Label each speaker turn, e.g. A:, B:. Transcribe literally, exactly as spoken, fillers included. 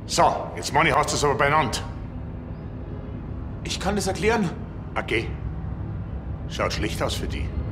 A: So, jetzt meine ich, hast du es aber beieinander.
B: Ich kann das erklären.
A: Okay. Schaut schlecht aus für die.